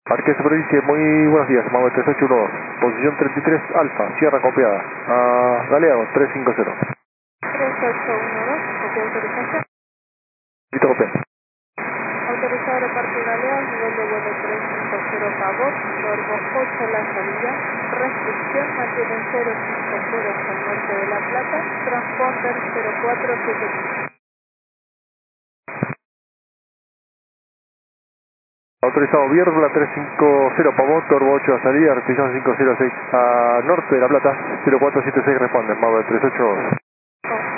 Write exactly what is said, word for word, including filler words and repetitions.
Parque Superficie, muy buenos días, Mau tres ocho uno dos, posición treinta y tres Alfa, Sierra copiada, a Galeano tres cinco cero. tres ocho uno dos, copia autorización. Listo, copia. Autorizado repartir Galeano, nivel de vuelo tres cinco cero Pavot, Norbo ocho la salida, restricción, mantiene cero cinco cero hasta el norte de La Plata, transponder cero cuatro siete cinco. Autorizado Vierla tres cinco cero Pavot, Turbo ocho a salida, restricción cinco cero seis a norte de La Plata, cero cuatro siete seis responden, Mau tres ocho dos.